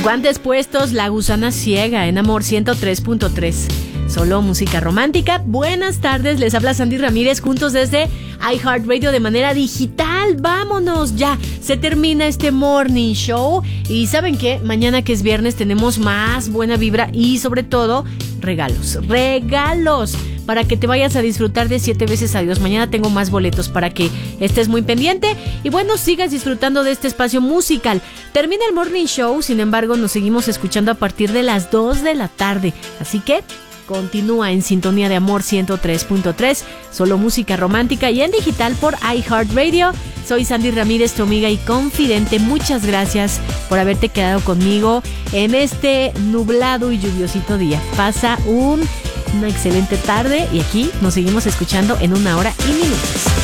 Guantes puestos, La Gusana Ciega en Amor 103.3. Solo música romántica. Buenas tardes, les habla Sandy Ramírez, juntos desde iHeartRadio de manera digital. Vámonos ya, se termina este morning show. Y ¿saben qué? Mañana, que es viernes, tenemos más buena vibra y sobre todo regalos para que te vayas a disfrutar de 7 veces a Dios. Mañana tengo más boletos para que estés muy pendiente y bueno, sigas disfrutando de este espacio musical. Termina el morning show, sin embargo nos seguimos escuchando a partir de las 2 de la tarde, así que continúa en sintonía de Amor 103.3, solo música romántica y en digital por iHeartRadio. Soy Sandy Ramírez, tu amiga y confidente. Muchas gracias por haberte quedado conmigo en este nublado y lluviosito día. Pasa una excelente tarde y aquí nos seguimos escuchando en 1 hora y minutos.